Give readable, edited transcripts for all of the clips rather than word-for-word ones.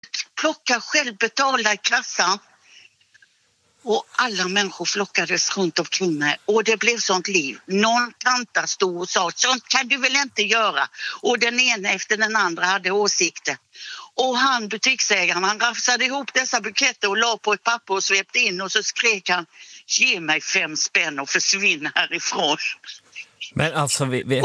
plocka själv, betala i kassan. Och alla människor flockades runt omkring mig. Och det blev sånt liv. Någon tanta stod och sa, sånt kan du väl inte göra? Och den ena efter den andra hade åsikter. Och han, butiksägaren, han rafsade ihop dessa buketter och la på ett papper och svepte in. Och så skrek han, ge mig 5 spänn och försvinn härifrån. Men alltså,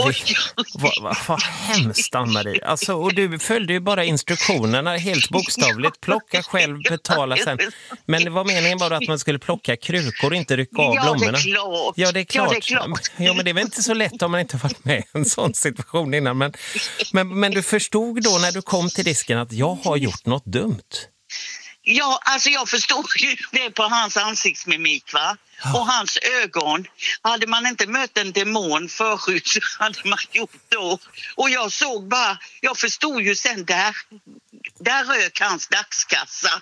vad hemskt, Ann-Marie. Alltså, och du följde ju bara instruktionerna helt bokstavligt. Plocka själv, betala sen. Men det var meningen bara att man skulle plocka krukor och inte rycka av blommorna. Ja, det är klart. Ja, men det är väl inte så lätt om man inte varit med i en sån situation innan. Men du förstod då när du kom till disken att jag har gjort något dumt. Ja, alltså jag förstod ju det på hans ansiktsmimik, va? Och hans ögon. Hade man inte mött en demon förut så hade man gjort då. Och jag såg bara, jag förstod ju sen där rök hans dagskassa.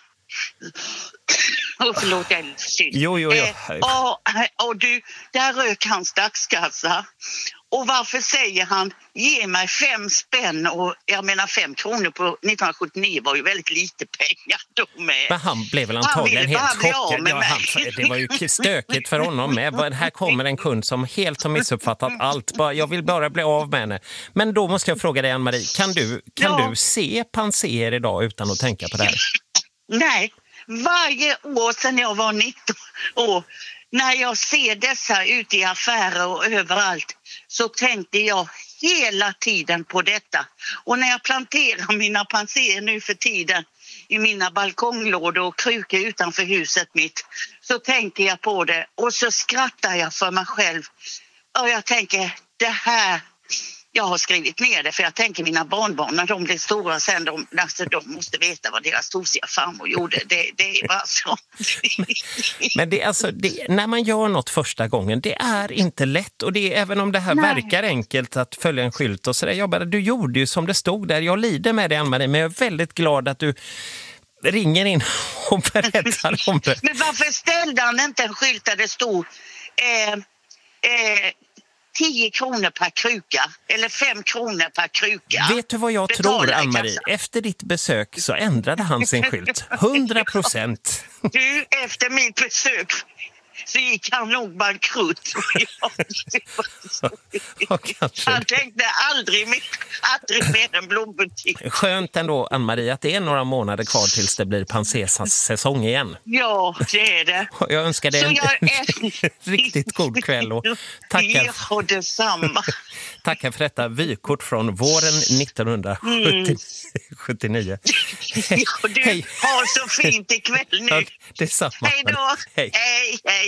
Förlåt, jag är lite synd. Jo. Och du, där rök hans dagskassa. Och varför säger han, ge mig 5 spänn, och jag menar 5 kronor på 1979 var ju väldigt lite pengar då med. Men han blev väl antagligen helt chockad. Det var ju stökigt för honom med. Här kommer en kund som helt har missuppfattat allt. Jag vill bara bli av med henne. Men då måste jag fråga dig, Ann-Marie, kan du se panser idag utan att tänka på det här? Nej, varje år sedan jag var 19 år, när jag ser dessa ute i affärer och överallt, så tänkte jag hela tiden på detta. Och när jag planterar mina panser nu för tiden i mina balkonglådor och krukor utanför huset mitt, så tänker jag på det och så skrattar jag för mig själv. Och jag tänker, det här, jag har skrivit ner det för jag tänker mina barnbarn när de blir stora sen, de måste veta vad deras tosiga farmor gjorde. Det är bara så. Men när man gör något första gången, det är inte lätt. Och det är, även om det här verkar enkelt att följa en skylt och sådär. Du gjorde ju som det stod där. Jag lider med dig, Ann-Marie, men jag är väldigt glad att du ringer in och berättar om det. Men varför ställde han inte en skylt där det stod 10 kronor per kruka eller 5 kronor per kruka? Vet du vad jag tror, Ann-Marie? Efter ditt besök så ändrade han sin skylt. 100%. Du, efter mitt besök så gick han nog bankrutt. Han tänkte aldrig mer en blombutik. Skönt ändå, Ann-Marie, att det är några månader kvar tills det blir Pansesas säsong igen. Ja, det är det. Jag önskar dig en riktigt god kväll och tackar. Ja, detsamma. Tackar för detta vykort från våren 1979. Ja, du har så fint ikväll nu. Ja, detsamma. Hej då. Hej. Hej.